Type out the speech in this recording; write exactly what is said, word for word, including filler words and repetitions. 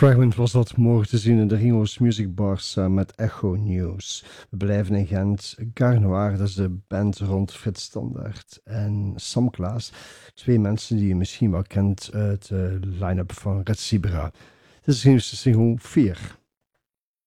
Fragment was dat morgen te zien in de Ringo's Music Bar samen met Echo News. We blijven in Gent. Garnoir, dat is de band rond Frits Standaard. En Sam Klaas, twee mensen die je misschien wel kent uit de line-up van Red Zebra. Dit is nieuwste single vier.